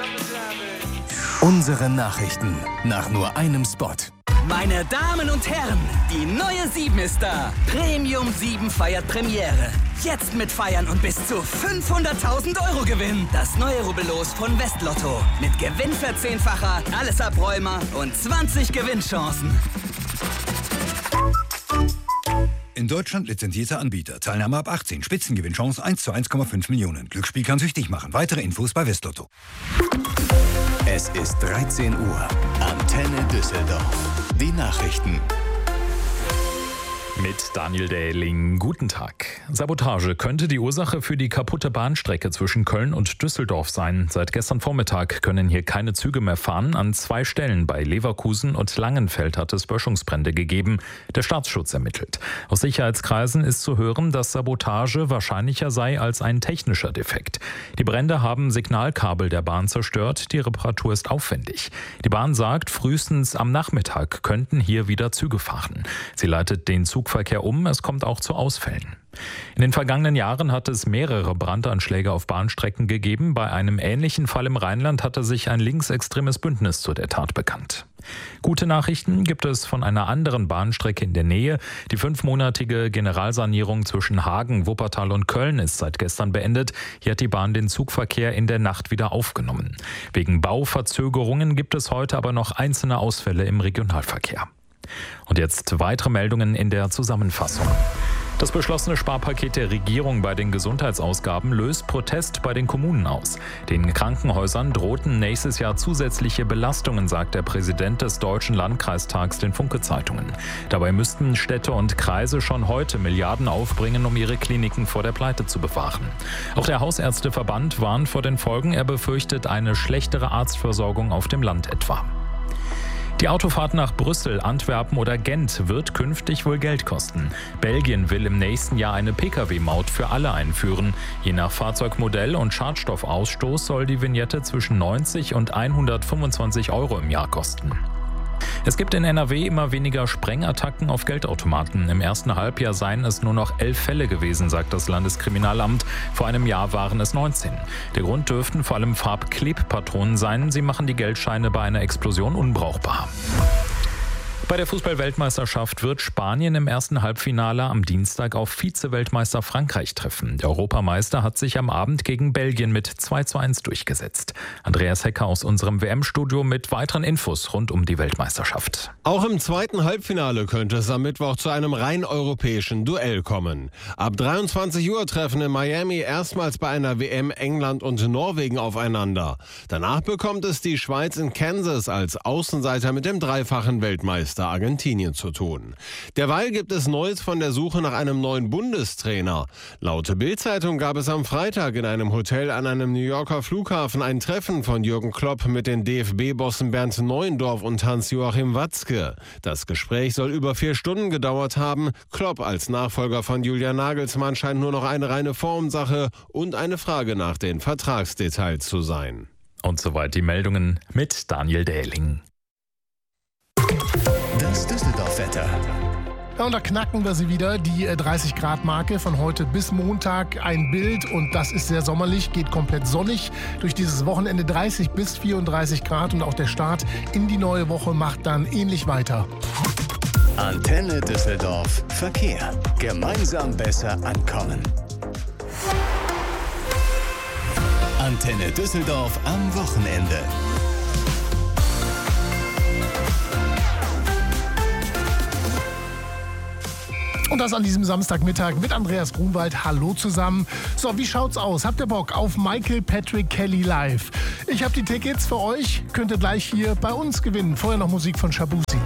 Unsere Nachrichten nach nur einem Spot. Meine Damen und Herren, die neue 7 ist da. Premium 7 feiert Premiere. Jetzt mit Feiern und bis zu 500.000 Euro Gewinn. Das neue Rubbellos von Westlotto. Mit Gewinnverzehnfacher, alles Abräumer und 20 Gewinnchancen. In Deutschland lizenzierter Anbieter. Teilnahme ab 18. Spitzengewinnchance 1 zu 1,5 Millionen. Glücksspiel kann süchtig machen. Weitere Infos bei Westlotto. Es ist 13 Uhr. Antenne Düsseldorf. Die Nachrichten. Mit Daniel Dähling. Guten Tag. Sabotage könnte die Ursache für die kaputte Bahnstrecke zwischen Köln und Düsseldorf sein. Seit gestern Vormittag können hier keine Züge mehr fahren. An 2 Stellen bei Leverkusen und Langenfeld hat es Böschungsbrände gegeben. Der Staatsschutz ermittelt. Aus Sicherheitskreisen ist zu hören, dass Sabotage wahrscheinlicher sei als ein technischer Defekt. Die Brände haben Signalkabel der Bahn zerstört. Die Reparatur ist aufwendig. Die Bahn sagt, frühestens am Nachmittag könnten hier wieder Züge fahren. Sie leitet den Zugverkehr um, es kommt auch zu Ausfällen. In den vergangenen Jahren hat es mehrere Brandanschläge auf Bahnstrecken gegeben. Bei einem ähnlichen Fall im Rheinland hatte sich ein linksextremes Bündnis zu der Tat bekannt. Gute Nachrichten gibt es von einer anderen Bahnstrecke in der Nähe. Die 5-monatige Generalsanierung zwischen Hagen, Wuppertal und Köln ist seit gestern beendet. Hier hat die Bahn den Zugverkehr in der Nacht wieder aufgenommen. Wegen Bauverzögerungen gibt es heute aber noch einzelne Ausfälle im Regionalverkehr. Und jetzt weitere Meldungen in der Zusammenfassung. Das beschlossene Sparpaket der Regierung bei den Gesundheitsausgaben löst Protest bei den Kommunen aus. Den Krankenhäusern drohten nächstes Jahr zusätzliche Belastungen, sagt der Präsident des Deutschen Landkreistags den Funke-Zeitungen. Dabei müssten Städte und Kreise schon heute Milliarden aufbringen, um ihre Kliniken vor der Pleite zu bewahren. Auch der Hausärzteverband warnt vor den Folgen. Er befürchtet eine schlechtere Arztversorgung auf dem Land etwa. Die Autofahrt nach Brüssel, Antwerpen oder Gent wird künftig wohl Geld kosten. Belgien will im nächsten Jahr eine Pkw-Maut für alle einführen. Je nach Fahrzeugmodell und Schadstoffausstoß soll die Vignette zwischen 90 und 125 Euro im Jahr kosten. Es gibt in NRW immer weniger Sprengattacken auf Geldautomaten. Im ersten Halbjahr seien es nur noch 11 Fälle gewesen, sagt das Landeskriminalamt. Vor einem Jahr waren es 19. Der Grund dürften vor allem Farbklebpatronen sein. Sie machen die Geldscheine bei einer Explosion unbrauchbar. Bei der Fußball-Weltmeisterschaft wird Spanien im ersten Halbfinale am Dienstag auf Vize-Weltmeister Frankreich treffen. Der Europameister hat sich am Abend gegen Belgien mit 2:1 durchgesetzt. Andreas Hecker aus unserem WM-Studio mit weiteren Infos rund um die Weltmeisterschaft. Auch im zweiten Halbfinale könnte es am Mittwoch zu einem rein europäischen Duell kommen. Ab 23 Uhr treffen in Miami erstmals bei einer WM England und Norwegen aufeinander. Danach bekommt es die Schweiz in Kansas als Außenseiter mit dem dreifachen Weltmeister Argentinien zu tun. Derweil gibt es Neues von der Suche nach einem neuen Bundestrainer. Laut Bild-Zeitung gab es am Freitag in einem Hotel an einem New Yorker Flughafen ein Treffen von Jürgen Klopp mit den DFB-Bossen Bernd Neuendorf und Hans-Joachim Watzke. Das Gespräch soll über 4 Stunden gedauert haben. Klopp als Nachfolger von Julian Nagelsmann scheint nur noch eine reine Formsache und eine Frage nach den Vertragsdetails zu sein. Und soweit die Meldungen mit Daniel Dähling. Das Düsseldorf-Wetter. Ja, und da knacken wir sie wieder, die 30-Grad-Marke von heute bis Montag. Ein Bild und das ist sehr sommerlich, geht komplett sonnig. Durch dieses Wochenende 30 bis 34 Grad und auch der Start in die neue Woche macht dann ähnlich weiter. Antenne Düsseldorf. Verkehr. Gemeinsam besser ankommen. Antenne Düsseldorf am Wochenende. Und das an diesem Samstagmittag mit Andreas Grunwald. Hallo zusammen. So, wie schaut's aus? Habt ihr Bock auf Michael Patrick Kelly live? Ich habe die Tickets für euch. Könnt ihr gleich hier bei uns gewinnen. Vorher noch Musik von Shabuzi.